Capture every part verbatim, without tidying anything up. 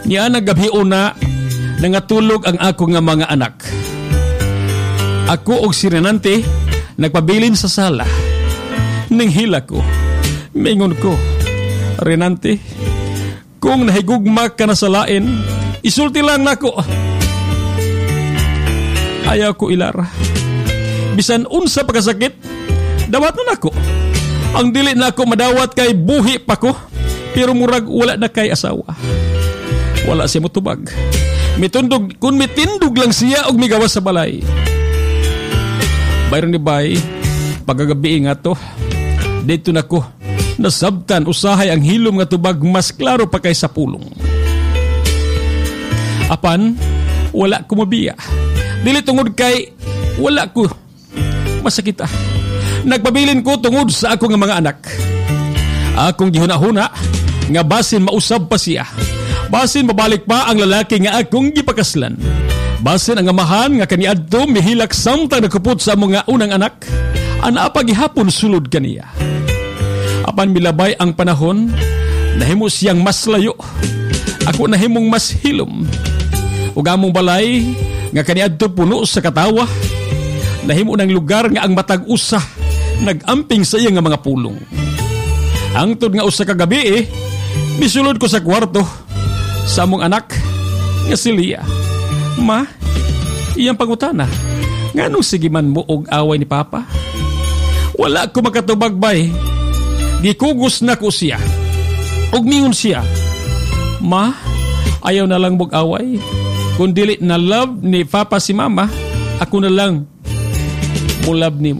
Niya nagabi una nangatulog ang ako nga mga anak. Ako og si Renante nagpabilin sa sala. Ninghila ko. Mingon ko, Renante, kung nahigugma ka na sa lain, isulti lang nako. Ayaw ko ilara. Bisan unsa pagkasakit, dawat na nako. Ang dili na ako madawat kay buhi pa ko, pero murag wala na kay asawa. Wala siya motubag. Mitundog, kung mitindog lang siya og migawas sa balay. Bayron ni Bay, pagagabi nga to, dito na ko, nasabtan usahay ang hilom nga tubag mas klaro pa kay sa pulong. Apan, wala ko mabiya. Dili tungod kay, wala ko masakita. Nagpabilin ko tungod sa ako nga mga anak. Akong gihuna-huna, nga basin mausab pa siya. Basin mabalik pa ang lalaki nga akong gipakaslan. Basin ang amahan nga kaniadto mihilak samtang nakupot sa mga unang anak. Ana pa gihapon sulod kaniya. Apan milabay ang panahon, nahimo siyang mas layo. Ako nahimong mas hilom. Ug among balay nga kaniadto puno sa katawa. Nahimo ng lugar nga ang matag usa nagamping sa iya nga mga pulong. Hangtod nga usa ka gabi eh, misulod ko sa kwarto sa among anak nga si Lia. Ma, iyang pangutana, nganong sige man mo og away ni Papa? Wala ko makatubag bay. Gikugos na ko siya. Og mingon siya, Ma, ayaw na lang mog away. Kung dili na love ni Papa si Mama, ako na lang mulab ni mo.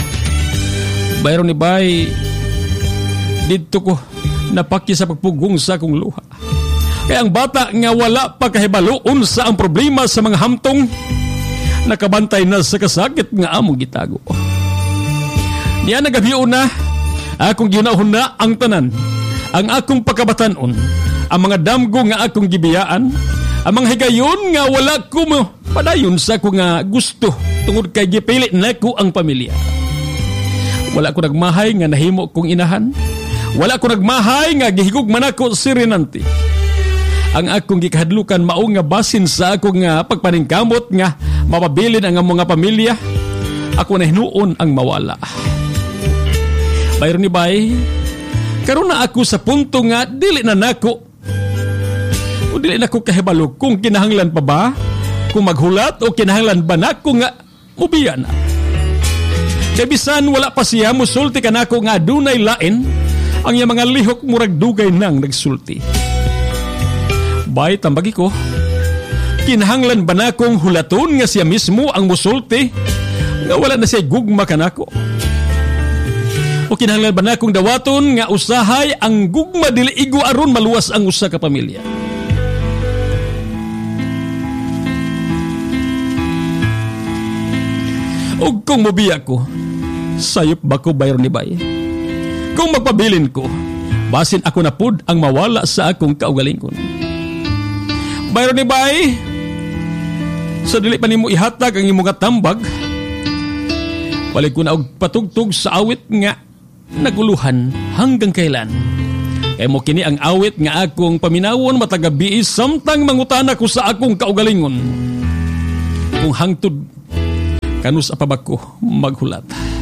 Bayron ni Bay, dito ko napaki sa pagpugong sa akong luha. Kaya ang bata nga wala pa kahibalo unsa ang problema sa mga hamtong, nakabantay na sa kasakit nga among gitago. Niya nagabiyo na, akong ginahuna ang tanan, ang akong pagkabatanon, ang mga damgo nga akong gibiyaan, ang mga higayon nga wala ko mo padayon sa ako nga gusto tungod kay gipili na ko ang pamilya. Wala ko nagmahay nga nahimo kong inahan. Wala ko nagmahay nga gihigog man ako si Renante. Ang akong gikahadlukan mao nga basin sa akong nga pagpaningkamot nga mapabilin ang mga pamilya. Ako na hinuon ang mawala. Bayron ni Bay, karon na ako sa punto nga dili na nako. O dili na ko kahibalo kung kinahanglan pa ba, kung maghulat o kinahanglan ba nako nga mubiya na. Kaya bisan wala pa siya musulti ka nako nga dunay lain, ang iya mga lihok murag dugay nang nagsulti. Bay, tambagi ko, kinahanglan ba nakong hulaton nga siya mismo ang musulti nga wala na siya gugma ka nako? O kinahanglan ba nakong dawaton nga usahay ang gugma dili igo aron maluwas ang usa ka pamilya? O kung mabiya ko, sayop ba ko bayron ni Bay? Kung magpabilin ko, basin ako na pud ang mawala sa akong kaugalingon. Bayron ni Bay, sa dili pa nimo ihatag ang imong tambag, balik ko na og patugtog sa awit nga naguluhan hanggang kailan. Kaya mo kini ang awit nga akong paminawon matagabi samtang mangutana ko sa akong kaugalingon. Kung hangtod kanus apabak ko maghulat.